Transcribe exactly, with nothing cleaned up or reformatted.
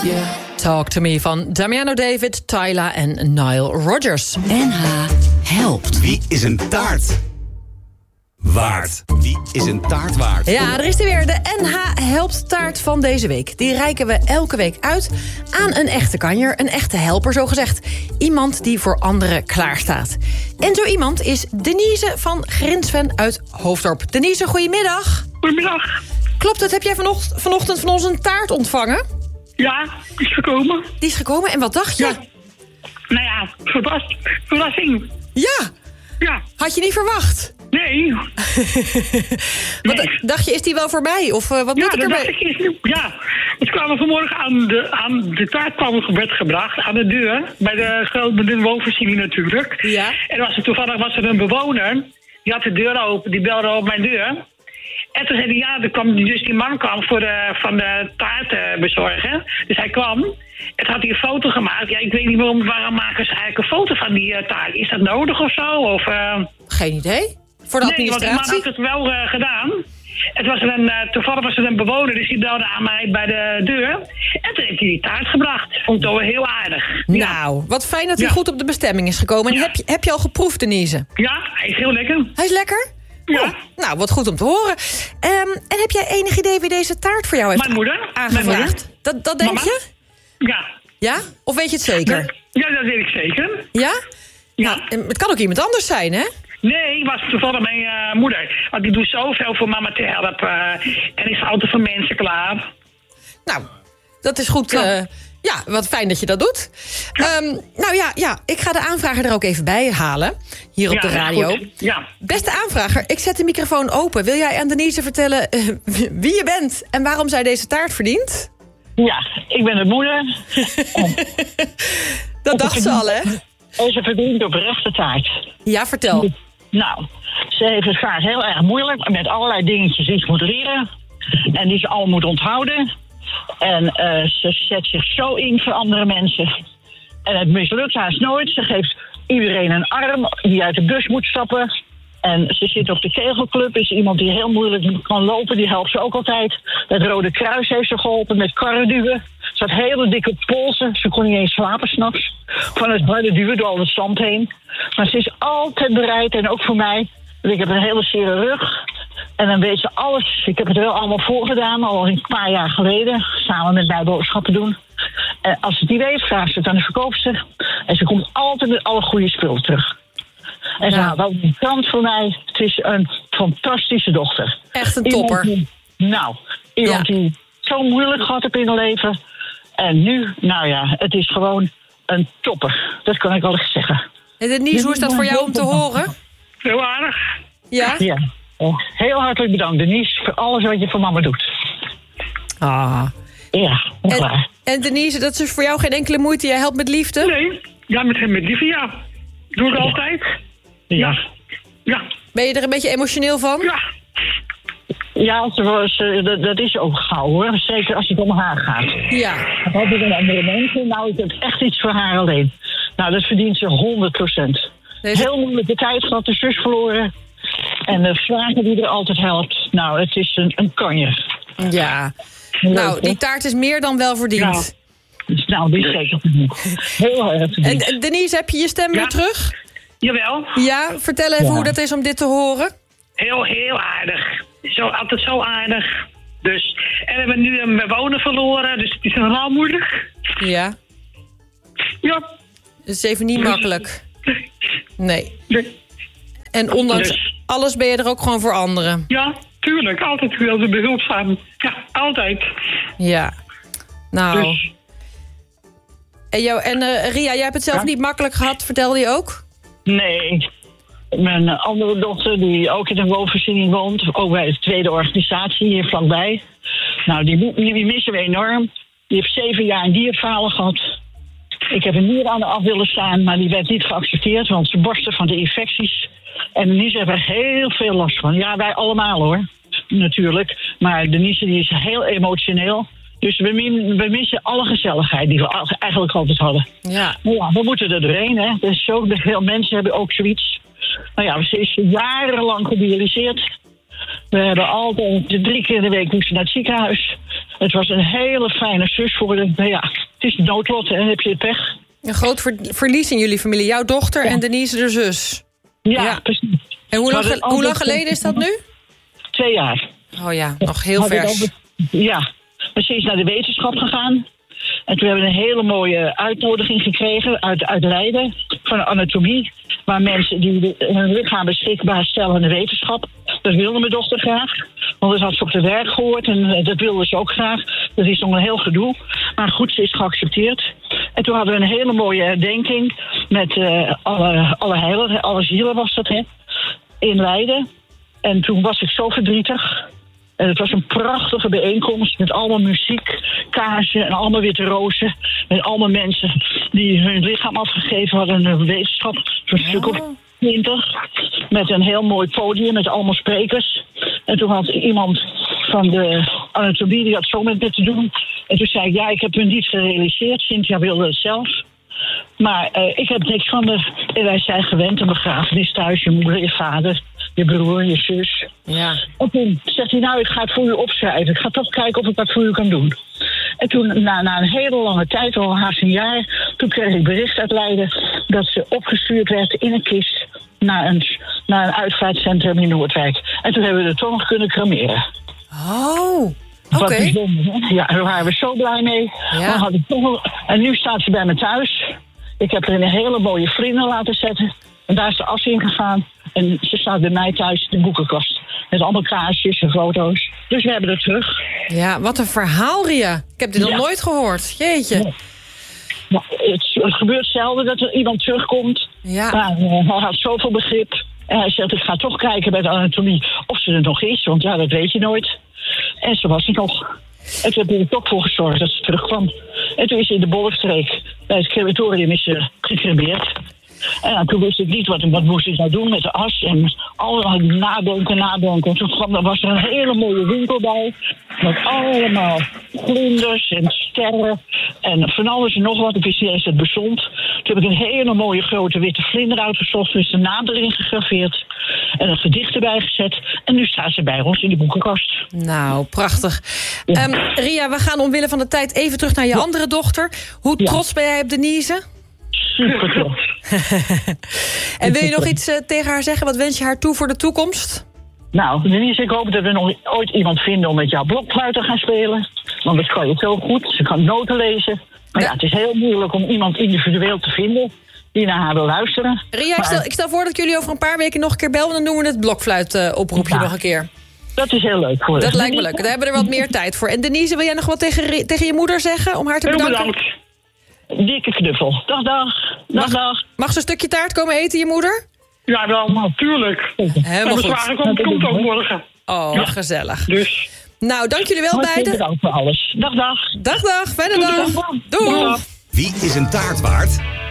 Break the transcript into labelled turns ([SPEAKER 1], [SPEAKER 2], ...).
[SPEAKER 1] Yeah.
[SPEAKER 2] Talk to Me van Damiano David, Tyla en Nile Rodgers.
[SPEAKER 3] N H helpt.
[SPEAKER 4] Wie is een taart waard? Wie is een taart waard?
[SPEAKER 2] Ja, er is er weer, de N H Helpt taart van deze week. Die reiken we elke week uit aan een echte kanjer, een echte helper zogezegd. Iemand die voor anderen klaarstaat. En zo iemand is Denise van Grinsven uit Hoofddorp. Denise, goedemiddag.
[SPEAKER 5] Goedemiddag.
[SPEAKER 2] Klopt het, heb jij vanochtend, vanochtend van ons een taart ontvangen?
[SPEAKER 5] Ja, die is gekomen.
[SPEAKER 2] Die is gekomen, en wat dacht je?
[SPEAKER 5] Ja. Nou ja, verrast, verrassing.
[SPEAKER 2] Ja,
[SPEAKER 5] Ja,
[SPEAKER 2] had je niet verwacht?
[SPEAKER 5] nee.
[SPEAKER 2] Wat
[SPEAKER 5] Nee.
[SPEAKER 2] dacht je, is die wel voorbij? Of uh, wat
[SPEAKER 5] Ja,
[SPEAKER 2] moet ik
[SPEAKER 5] dat dacht
[SPEAKER 2] ermee?
[SPEAKER 5] ik eerst niet. Ja, het kwam vanmorgen aan de, aan de taart kwam werd gebracht, aan de deur. Bij de grote woonvoorziening natuurlijk.
[SPEAKER 2] Ja.
[SPEAKER 5] En was er, toevallig was er een bewoner, die had de deur open, die belde op mijn deur. En toen zei hij, ja, er kwam, dus die man kwam voor de, van de taart uh, bezorgen. Dus hij kwam. En toen had hij een foto gemaakt. Ja, ik weet niet waarom, waarom maken ze eigenlijk een foto van die uh, taart. Is dat nodig of zo? Of, uh...
[SPEAKER 2] Geen idee. Voor de
[SPEAKER 5] Nee, want die man
[SPEAKER 2] administratie?
[SPEAKER 5] had het wel uh, gedaan. Het was er een, uh, toevallig was er een bewoner, dus die belde aan mij bij de deur. En toen heeft hij die taart gebracht. Vond ik toch wel heel aardig. Ja,
[SPEAKER 2] Nou, wat fijn dat hij
[SPEAKER 5] Ja.
[SPEAKER 2] goed op de bestemming is gekomen. En
[SPEAKER 5] Ja.
[SPEAKER 2] heb, je, heb je al geproefd, Denise?
[SPEAKER 5] ja, hij is heel lekker.
[SPEAKER 2] Hij is lekker?
[SPEAKER 5] Ja.
[SPEAKER 2] Oh, nou, wat goed om te horen. Ehm, en heb jij enig idee wie deze taart voor jou heeft
[SPEAKER 5] Mijn moeder.
[SPEAKER 2] aangevraagd?
[SPEAKER 5] Mijn moeder.
[SPEAKER 2] Dat, dat denk
[SPEAKER 5] Mama.
[SPEAKER 2] je?
[SPEAKER 5] Ja.
[SPEAKER 2] Ja? Of weet je het zeker?
[SPEAKER 5] Ja, dat weet ik zeker.
[SPEAKER 2] Ja?
[SPEAKER 5] Ja.
[SPEAKER 2] Nou, en het kan ook iemand anders zijn, hè?
[SPEAKER 5] Nee, het was toevallig mijn uh, moeder. Want die doet zoveel voor mama te helpen. Uh, en is altijd voor mensen klaar.
[SPEAKER 2] Nou, dat is goed. Ja,
[SPEAKER 5] Ja.
[SPEAKER 2] uh, ja wat fijn dat je dat doet. Ja. Um, nou ja, ja, ik ga de aanvrager er ook even bij halen. Hier op
[SPEAKER 5] Ja,
[SPEAKER 2] de radio.
[SPEAKER 5] goed. Ja.
[SPEAKER 2] Beste aanvrager, ik zet de microfoon open. Wil jij aan Denise vertellen uh, wie je bent en waarom zij deze taart verdient?
[SPEAKER 6] Ja, ik ben de moeder.
[SPEAKER 2] Dat dacht ze al, hè?
[SPEAKER 6] En ze verdient oprechte taart.
[SPEAKER 2] Ja, vertel.
[SPEAKER 6] Nou, ze heeft het vaak heel erg moeilijk met allerlei dingetjes die ze moet leren. En die ze allemaal moet onthouden. En uh, ze zet zich zo in voor andere mensen. En het mislukt haast nooit. Ze geeft iedereen een arm die uit de bus moet stappen. En ze zit op de kegelclub, is iemand die heel moeilijk kan lopen. Die helpt ze ook altijd. Het Rode Kruis heeft ze geholpen met karrenduwen. Ze had hele dikke polsen. Ze kon niet eens slapen s'nachts. Van het harde duwen door al het zand heen. Maar ze is altijd bereid. En ook voor mij. Ik heb een hele zere rug. En dan weet ze alles. Ik heb het wel allemaal voorgedaan. Al een paar jaar geleden. Samen met mij boodschappen doen. En als ze het niet weet, vraagt ze het aan de verkoopster. En ze komt altijd met alle goede spullen terug. En ze
[SPEAKER 2] Ja.
[SPEAKER 6] houdt ook een kant voor mij. Het is een fantastische dochter.
[SPEAKER 2] Echt een
[SPEAKER 6] Iemand
[SPEAKER 2] topper.
[SPEAKER 6] die- nou, iemand
[SPEAKER 2] Ja.
[SPEAKER 6] die zo moeilijk gehad heeft in haar leven. En nu, nou ja, het is gewoon een topper. Dat kan ik wel eens zeggen.
[SPEAKER 2] En Denise, hoe is dat voor jou om te horen?
[SPEAKER 5] Heel aardig.
[SPEAKER 2] Ja?
[SPEAKER 6] Ja. Oh, heel hartelijk bedankt, Denise, voor alles wat je voor mama doet.
[SPEAKER 2] Ah.
[SPEAKER 6] Ja, echt
[SPEAKER 2] En,
[SPEAKER 6] waar.
[SPEAKER 2] en Denise, dat is voor jou geen enkele moeite. Jij helpt met liefde?
[SPEAKER 5] Nee, ja, met hem met liefde, ja. Doe ik altijd. Ja. Ja.
[SPEAKER 2] Ben je er een beetje emotioneel van?
[SPEAKER 5] Ja.
[SPEAKER 6] Ja, ze was, eh, dat, dat is ook gauw hoor. Zeker als het om haar gaat.
[SPEAKER 2] Ja.
[SPEAKER 6] Wat met een andere mensen? Nou, ik heb echt iets voor haar alleen. Nou, dat verdient ze honderd procent.
[SPEAKER 2] Deze-
[SPEAKER 6] Heel moeilijke tijd gehad, de zus verloren. En de vragen die er altijd helpt. Nou, het is een, een kanjer.
[SPEAKER 2] Ja.
[SPEAKER 6] Leuk,
[SPEAKER 2] Nou,
[SPEAKER 6] hè?
[SPEAKER 2] die taart is meer dan wel verdiend.
[SPEAKER 6] Dus, nou, die is zeker genoeg. Heel erg
[SPEAKER 2] En,
[SPEAKER 6] verdiend.
[SPEAKER 2] en Denise, heb je je stem
[SPEAKER 5] Ja.
[SPEAKER 2] weer terug?
[SPEAKER 5] Jawel.
[SPEAKER 2] Ja, vertel even
[SPEAKER 6] Ja.
[SPEAKER 2] hoe dat is om dit te horen.
[SPEAKER 5] Heel, heel aardig. Zo, altijd zo aardig. Dus, en we hebben nu een bewoner verloren, dus het is nogal moeilijk.
[SPEAKER 2] Ja,
[SPEAKER 5] Ja.
[SPEAKER 2] het is even niet makkelijk. Nee.
[SPEAKER 5] Nee.
[SPEAKER 2] En ondanks
[SPEAKER 5] Dus-
[SPEAKER 2] alles ben je er ook gewoon voor anderen.
[SPEAKER 5] Ja, tuurlijk. Altijd wilde behulpzaam. Ja, altijd.
[SPEAKER 2] Ja. Nou.
[SPEAKER 5] Dus,
[SPEAKER 2] En, jou, en uh, Ria, jij hebt het zelf
[SPEAKER 6] Ja?
[SPEAKER 2] niet makkelijk gehad, vertelde je ook?
[SPEAKER 6] Nee. Mijn eh, andere dochter, die ook in een woonvoorziening woont, ook bij de tweede organisatie hier vlakbij. Nou, die, mo- die, die missen we enorm. Die heeft zeven jaar een dierfalen gehad. Ik heb een nier aan de af willen staan, maar die werd niet geaccepteerd, want ze borsten van de infecties. En Denise heeft er heel veel last van. Ja, wij allemaal hoor, natuurlijk. Maar Denise die is heel emotioneel. Dus we, min- we missen alle gezelligheid die we al- eigenlijk altijd hadden.
[SPEAKER 2] Ja.
[SPEAKER 6] Maar ja, we moeten er doorheen, hè. Dus zo, veel mensen hebben ook zoiets. Nou ja, ze is jarenlang gedialyseerd. We hebben altijd drie keer in de week moesten naar het ziekenhuis. Het was een hele fijne zus voor de... Nou ja, het is noodlot en heb je het pech.
[SPEAKER 2] Een groot ver- verlies in jullie familie. Jouw dochter ja. en Denise de zus.
[SPEAKER 6] Ja,
[SPEAKER 2] ja.
[SPEAKER 6] precies.
[SPEAKER 2] En hoe lang, ge- hoe lang geleden is dat nu?
[SPEAKER 6] Twee jaar.
[SPEAKER 2] Oh ja, nog heel vers.
[SPEAKER 6] Over, ja, we zijn naar de wetenschap gegaan. En toen hebben we een hele mooie uitnodiging gekregen uit, uit Leiden van de anatomie. Waar mensen die de, hun lichaam beschikbaar stellen aan de wetenschap. Dat wilde mijn dochter graag. Want dat had ze op de werk gehoord en dat wilde ze ook graag. Dat is nog een heel gedoe. Maar goed, ze is geaccepteerd. En toen hadden we een hele mooie herdenking met uh, alle, alle heiligen, alle zielen was dat, hè, in Leiden. En toen was ik zo verdrietig. En het was een prachtige bijeenkomst met allemaal muziek, kaarsen en allemaal witte rozen. Met allemaal mensen die hun lichaam afgegeven hadden aan de wetenschap. Zo'n oh. stuk of twintig. Met een heel mooi podium met allemaal sprekers. En toen had iemand van de anatomie, die had zo met me te doen. En toen zei ik, ja, ik heb me niet gerealiseerd. Cynthia wilde het zelf. Maar uh, ik heb niks van de... En wij zijn gewend aan begrafenis thuis. Je moeder, je vader, je broer, je zus.
[SPEAKER 2] Ja.
[SPEAKER 6] En toen zegt hij, nou, ik ga het voor u opschrijven. Ik ga toch kijken of ik wat voor u kan doen. En toen, na, na een hele lange tijd, al haast een jaar... toen kreeg ik bericht uit Leiden dat ze opgestuurd werd in een kist... naar een, naar een uitvaartcentrum in Noordwijk. En toen hebben we het toch nog kunnen cremeren.
[SPEAKER 2] Oh, oké. Okay.
[SPEAKER 6] Ja, daar waren we zo blij mee.
[SPEAKER 2] Ja.
[SPEAKER 6] Had ik toch, en nu staat ze bij me thuis. Ik heb er een hele mooie vrienden laten zetten. En daar is de as in gegaan. En ze staat bij mij thuis in de boekenkast. Met allemaal kaarsjes en foto's. Dus we hebben het terug.
[SPEAKER 2] Ja, wat een verhaal, Ria. Ik heb dit nog
[SPEAKER 6] ja.
[SPEAKER 2] nooit gehoord. Jeetje.
[SPEAKER 6] Ja. Nou, het, het gebeurt zelden dat er iemand terugkomt.
[SPEAKER 2] Ja.
[SPEAKER 6] Maar uh, hij had zoveel begrip. En hij zegt, ik ga toch kijken bij de anatomie of ze er nog is. Want ja, dat weet je nooit. En ze was er nog. En toen heb ik er toch voor gezorgd dat ze terugkwam. En toen is ze in de Bollenstreek bij het crematorium is ze gecremeerd. En ja, toen wist ik niet wat, wat moest ik nou doen met de as. En allemaal nadenken, nadenken. En toen kwam, er was er een hele mooie winkel bij. Met allemaal vlinders en sterren. En van alles en nog wat. Ik wist niet eens dat het bestond. Toen heb ik een hele mooie grote witte vlinder uitgezocht. Dus de naam erin gegraveerd. En een gedicht erbij gezet. En nu staat ze bij ons in de boekenkast.
[SPEAKER 2] Nou, prachtig.
[SPEAKER 6] Ja.
[SPEAKER 2] Um, Ria, we gaan omwille van de tijd even terug naar je ja. andere dochter. Hoe trots ja. ben jij op Denise?
[SPEAKER 6] Super trots.
[SPEAKER 2] En wil je nog iets uh, tegen haar zeggen? Wat wens je haar toe voor de toekomst?
[SPEAKER 6] Nou, Denise, ik hoop dat we nog ooit iemand vinden om met jouw blokfluit te gaan spelen. Want dat kan je zo goed. Ze kan noten lezen. Maar ja, ja het is heel moeilijk om iemand individueel te vinden die naar haar wil luisteren.
[SPEAKER 2] Ria, ik stel, ik stel voor dat jullie over een paar weken nog een keer bellen. Dan doen we het blokfluit-oproepje uh, ja. nog een keer.
[SPEAKER 6] Dat is heel leuk voor
[SPEAKER 2] Dat lijkt me leuk. Daar hebben we er wat meer tijd voor. En Denise, wil jij nog wat tegen, tegen je moeder zeggen om haar te bedanken?
[SPEAKER 6] Heel bedankt. Dikke knuffel. Dag, dag. Dag,
[SPEAKER 2] mag,
[SPEAKER 6] dag.
[SPEAKER 2] Mag ze een stukje taart komen eten, je moeder?
[SPEAKER 5] Ja, wel, natuurlijk.
[SPEAKER 2] Helemaal goed.
[SPEAKER 5] En komt, komt ook morgen.
[SPEAKER 2] Oh, ja. Gezellig.
[SPEAKER 5] Dus.
[SPEAKER 2] Nou, dank jullie wel beiden.
[SPEAKER 6] Bedankt voor alles. Dag, dag.
[SPEAKER 2] Dag, dag. Fijne dag.
[SPEAKER 6] Doei.
[SPEAKER 2] Doei.
[SPEAKER 4] Wie is een taart waard?